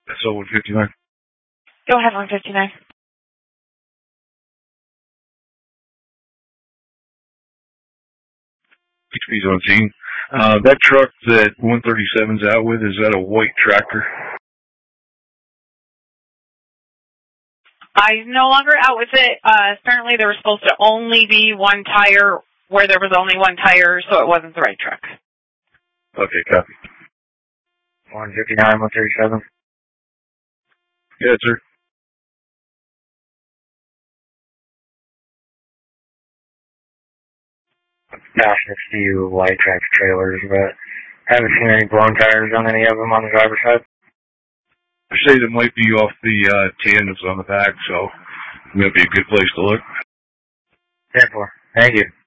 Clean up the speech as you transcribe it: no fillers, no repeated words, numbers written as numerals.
That's all 159. Go ahead, 159. HP's on scene. That truck that 137's out with, is that a white tractor? I'm no longer out with it. Apparently there was supposed to only be one tire where there was only one tire, so it wasn't the right truck. Okay, copy. 159, 137. Yeah, sir. Gosh, it's a few light tractor trailers, but haven't seen any blown tires on any of them on the driver's side. I say that might be off the tandems on the back, so it might be a good place to look. 10-4. Thank you.